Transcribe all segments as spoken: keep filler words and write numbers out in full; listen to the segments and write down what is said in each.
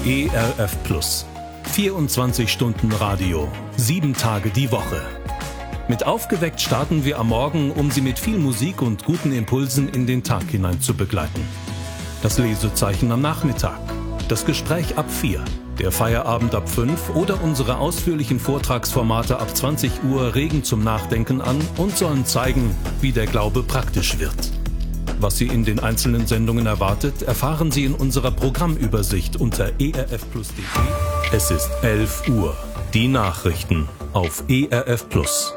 E R F Plus. vierundzwanzig Stunden Radio, sieben Tage die Woche. Mit Aufgeweckt starten wir am Morgen, um Sie mit viel Musik und guten Impulsen in den Tag hinein zu begleiten. Das Lesezeichen am Nachmittag, das Gespräch ab vier, der Feierabend ab fünf oder unsere ausführlichen Vortragsformate ab zwanzig Uhr regen zum Nachdenken an und sollen zeigen, wie der Glaube praktisch wird. Was Sie in den einzelnen Sendungen erwartet, erfahren Sie in unserer Programmübersicht unter e r f plus punkt d e. Es ist elf Uhr. Die Nachrichten auf E R F Plus.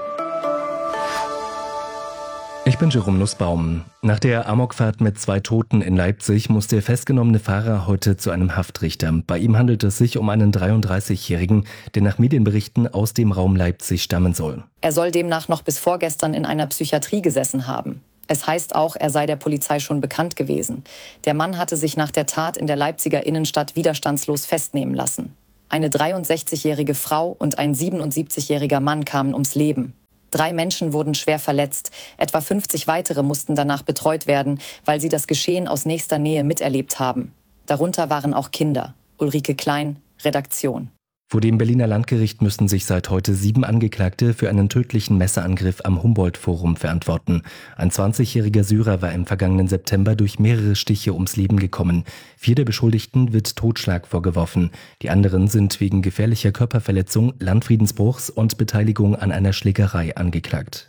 Ich bin Jerome Nussbaum. Nach der Amokfahrt mit zwei Toten in Leipzig muss der festgenommene Fahrer heute zu einem Haftrichter. Bei ihm handelt es sich um einen dreiunddreißigjährigen, der nach Medienberichten aus dem Raum Leipzig stammen soll. Er soll demnach noch bis vorgestern in einer Psychiatrie gesessen haben. Es heißt auch, er sei der Polizei schon bekannt gewesen. Der Mann hatte sich nach der Tat in der Leipziger Innenstadt widerstandslos festnehmen lassen. Eine dreiundsechzigjährige Frau und ein siebenundsiebzigjähriger Mann kamen ums Leben. Drei Menschen wurden schwer verletzt. Etwa fünfzig weitere mussten danach betreut werden, weil sie das Geschehen aus nächster Nähe miterlebt haben. Darunter waren auch Kinder. Ulrike Klein, Redaktion. Vor dem Berliner Landgericht müssen sich seit heute sieben Angeklagte für einen tödlichen Messerangriff am Humboldt-Forum verantworten. Ein zwanzigjähriger Syrer war im vergangenen September durch mehrere Stiche ums Leben gekommen. Vier der Beschuldigten wird Totschlag vorgeworfen. Die anderen sind wegen gefährlicher Körperverletzung, Landfriedensbruchs und Beteiligung an einer Schlägerei angeklagt.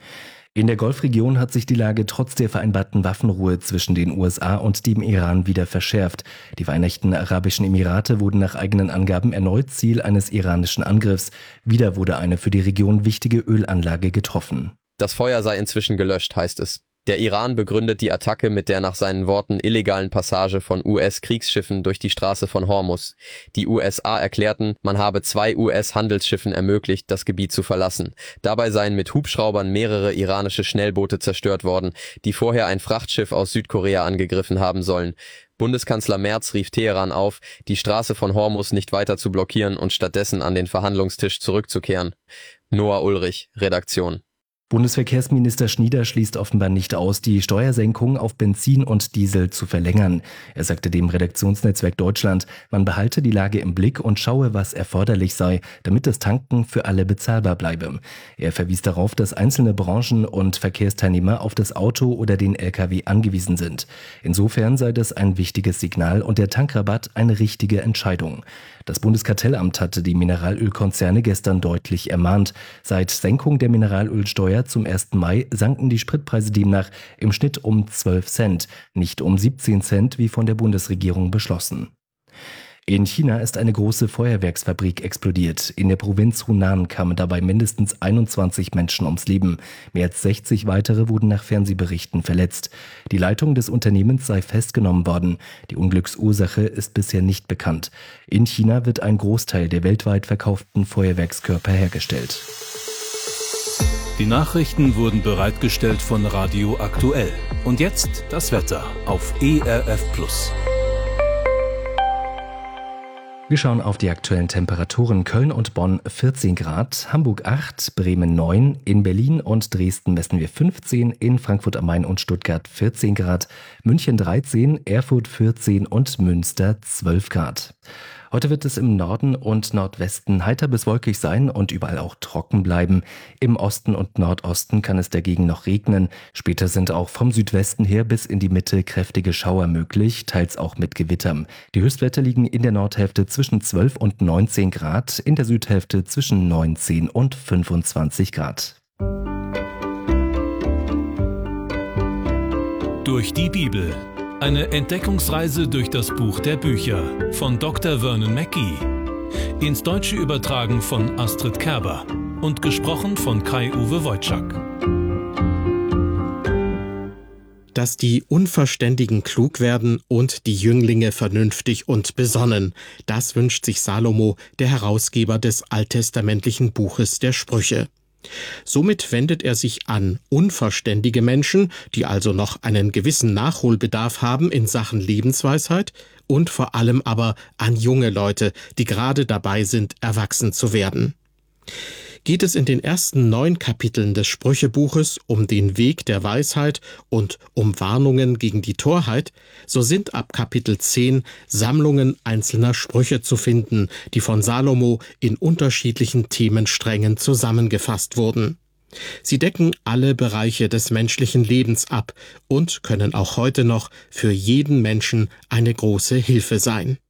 In der Golfregion hat sich die Lage trotz der vereinbarten Waffenruhe zwischen den U S A und dem Iran wieder verschärft. Die Vereinigten Arabischen Emirate wurden nach eigenen Angaben erneut Ziel eines iranischen Angriffs. Wieder wurde eine für die Region wichtige Ölanlage getroffen. Das Feuer sei inzwischen gelöscht, heißt es. Der Iran begründet die Attacke mit der nach seinen Worten illegalen Passage von U S-Kriegsschiffen durch die Straße von Hormuz. Die U S A erklärten, man habe zwei U S-Handelsschiffen ermöglicht, das Gebiet zu verlassen. Dabei seien mit Hubschraubern mehrere iranische Schnellboote zerstört worden, die vorher ein Frachtschiff aus Südkorea angegriffen haben sollen. Bundeskanzler Merz rief Teheran auf, die Straße von Hormuz nicht weiter zu blockieren und stattdessen an den Verhandlungstisch zurückzukehren. Noah Ulrich, Redaktion. Bundesverkehrsminister Schnieder schließt offenbar nicht aus, die Steuersenkung auf Benzin und Diesel zu verlängern. Er sagte dem Redaktionsnetzwerk Deutschland, man behalte die Lage im Blick und schaue, was erforderlich sei, damit das Tanken für alle bezahlbar bleibe. Er verwies darauf, dass einzelne Branchen und Verkehrsteilnehmer auf das Auto oder den L K W angewiesen sind. Insofern sei das ein wichtiges Signal und der Tankrabatt eine richtige Entscheidung. Das Bundeskartellamt hatte die Mineralölkonzerne gestern deutlich ermahnt. Seit Senkung der Mineralölsteuer zum ersten Mai sanken die Spritpreise demnach im Schnitt um zwölf Cent, nicht um siebzehn Cent wie von der Bundesregierung beschlossen. In China ist eine große Feuerwerksfabrik explodiert. In der Provinz Hunan kamen dabei mindestens einundzwanzig Menschen ums Leben. Mehr als sechzig weitere wurden nach Fernsehberichten verletzt. Die Leitung des Unternehmens sei festgenommen worden. Die Unglücksursache ist bisher nicht bekannt. In China wird ein Großteil der weltweit verkauften Feuerwerkskörper hergestellt. Die Nachrichten wurden bereitgestellt von Radio Aktuell. Und jetzt das Wetter auf E R F Plus. Wir schauen auf die aktuellen Temperaturen. Köln und Bonn vierzehn Grad, Hamburg acht, Bremen neun, in Berlin und Dresden messen wir fünfzehn, in Frankfurt am Main und Stuttgart vierzehn Grad, München dreizehn, Erfurt vierzehn und Münster zwölf Grad. Heute wird es im Norden und Nordwesten heiter bis wolkig sein und überall auch trocken bleiben. Im Osten und Nordosten kann es dagegen noch regnen. Später sind auch vom Südwesten her bis in die Mitte kräftige Schauer möglich, teils auch mit Gewittern. Die Höchstwerte liegen in der Nordhälfte zwischen zwölf und neunzehn Grad, in der Südhälfte zwischen neunzehn und fünfundzwanzig Grad. Durch die Bibel. Eine Entdeckungsreise durch das Buch der Bücher von Doktor Vernon Mackey. Ins Deutsche übertragen von Astrid Kerber und gesprochen von Kai-Uwe Wojczak. Dass die Unverständigen klug werden und die Jünglinge vernünftig und besonnen, das wünscht sich Salomo, der Herausgeber des alttestamentlichen Buches der Sprüche. Somit wendet er sich an unverständige Menschen, die also noch einen gewissen Nachholbedarf haben in Sachen Lebensweisheit, und vor allem aber an junge Leute, die gerade dabei sind, erwachsen zu werden. Geht es in den ersten neun Kapiteln des Sprüchebuches um den Weg der Weisheit und um Warnungen gegen die Torheit, so sind ab Kapitel zehn Sammlungen einzelner Sprüche zu finden, die von Salomo in unterschiedlichen Themensträngen zusammengefasst wurden. Sie decken alle Bereiche des menschlichen Lebens ab und können auch heute noch für jeden Menschen eine große Hilfe sein.